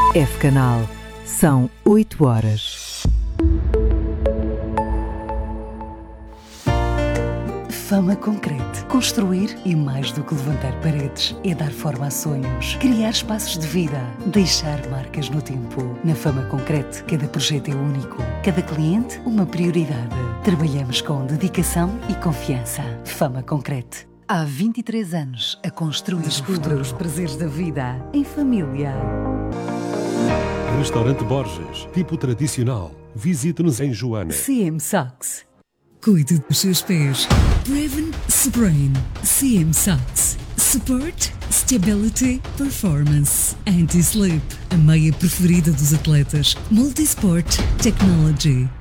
F-Canal. São 8 horas. Fama Concrete. Construir é mais do que levantar paredes. É dar forma a sonhos. Criar espaços de vida. Deixar marcas no tempo. Na Fama Concrete, cada projeto é único. Cada cliente, uma prioridade. Trabalhamos com dedicação e confiança. Fama Concrete. Há 23 anos a construir o futuro. Os prazeres da vida em família. Restaurante Borges, tipo tradicional. Visite-nos em Joana. CM Socks. Cuide dos seus pés. Preven Sprain. CM Socks. Support, Stability, Performance. Anti-Slip. A meia preferida dos atletas. Multisport Technology.